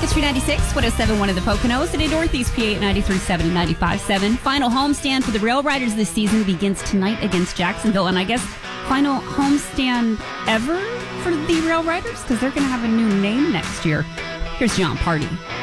It's 396, 107.1 of the Poconos, and in Northeast PA at 93.7 and 95.7. Final homestand for the Rail Riders this season begins tonight against Jacksonville, and I guess final homestand ever for the Rail Riders because they're going to have a new name next year. Here's John Party.